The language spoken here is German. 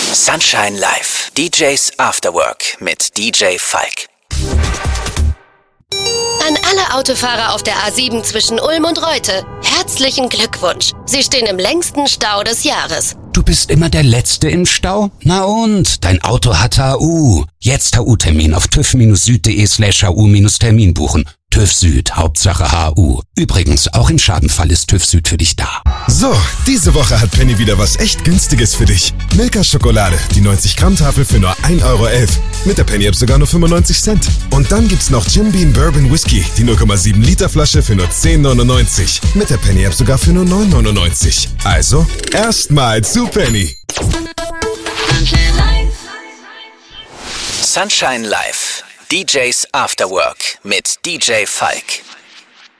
Sunshine Live. DJs After Work mit DJ Falk. An alle Autofahrer auf der A7 zwischen Ulm und Reute, herzlichen Glückwunsch. Sie stehen im längsten Stau des Jahres. Du bist immer der Letzte im Stau? Na und? Dein Auto hat HU. Jetzt HU-Termin auf tüv-süd.de/HU-Termin buchen. TÜV Süd, Hauptsache HU. Übrigens, auch im Schadenfall ist TÜV Süd für dich da. So, diese Woche hat Penny wieder was echt Günstiges für dich. Milka Schokolade, die 90-Gramm-Tafel für nur 1,11 €. Mit der Penny-App sogar nur 95 Cent. Und dann gibt's noch Jim Beam Bourbon Whisky, die 0,7 Liter Flasche für nur 10,99. Mit der Penny-App sogar für nur 9,99. Also, erstmal zu Penny. Sunshine Live. DJs After Work mit DJ Falk.